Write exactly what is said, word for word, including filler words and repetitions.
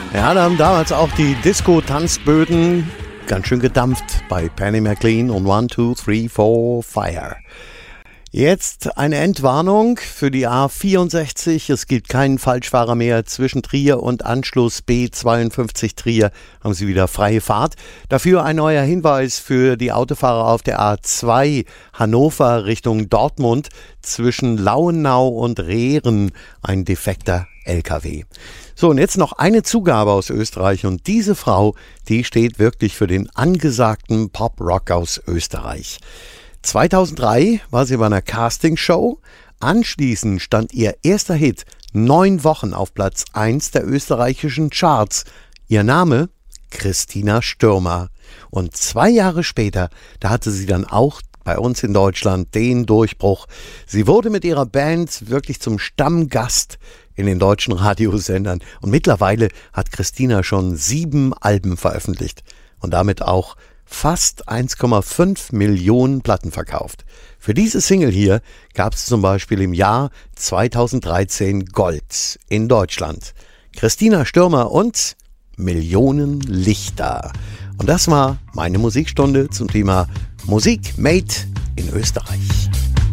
Ja, da haben damals auch die Disco-Tanzböden ganz schön gedampft bei Penny McLean und one, two, three, four, Fire. Jetzt eine Entwarnung für die A vierundsechzig. Es gibt keinen Falschfahrer mehr zwischen Trier und Anschluss B zweiundfünfzig Trier. Haben Sie wieder freie Fahrt. Dafür ein neuer Hinweis für die Autofahrer auf der A zwei Hannover Richtung Dortmund. Zwischen Lauenau und Rehren ein defekter L K W. So, und jetzt noch eine Zugabe aus Österreich. Und diese Frau, die steht wirklich für den angesagten Pop-Rock aus Österreich. zweitausenddrei war sie bei einer Castingshow. Anschließend stand ihr erster Hit neun Wochen auf Platz eins der österreichischen Charts. Ihr Name? Christina Stürmer. Und zwei Jahre später, da hatte sie dann auch bei uns in Deutschland den Durchbruch. Sie wurde mit ihrer Band wirklich zum Stammgast in den deutschen Radiosendern. Und mittlerweile hat Christina schon sieben Alben veröffentlicht und damit auch fast eins Komma fünf Millionen Platten verkauft. Für diese Single hier gab es zum Beispiel im Jahr zweitausenddreizehn Gold in Deutschland. Christina Stürmer und Millionen Lichter. Und das war meine Musikstunde zum Thema Musik made in Österreich.